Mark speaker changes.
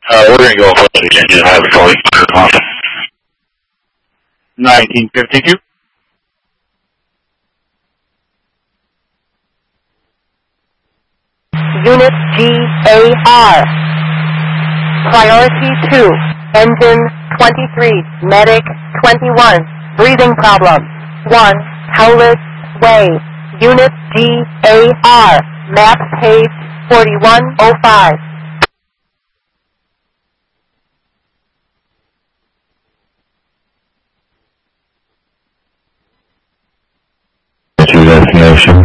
Speaker 1: We're going to go with the engine. I have a colleague clear off.
Speaker 2: 1952.
Speaker 3: Unit GAR. Priority 2. Engine 23. Medic 21. Breathing problem. 1. Howlett Way. Unit GAR. Map page 4105.
Speaker 1: To destination.